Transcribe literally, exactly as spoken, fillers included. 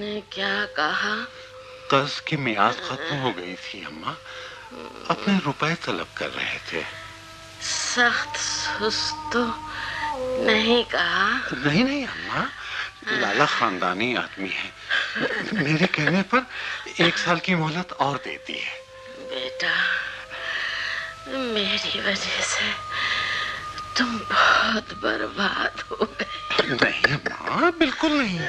ने क्या कहा? कर्ज की मियाद खत्म हो गई थी अम्मा, अपने रुपए तलब कर रहे थे। सख्त सुस्त तो नहीं कहा? नहीं नहीं अम्मा, लाला खानदानी आदमी है, मेरे कहने पर एक साल की मोहलत और देती है। बेटा, मेरी वजह से तुम बहुत बर्बाद हो गए। नहीं अम्मा, बिल्कुल नहीं।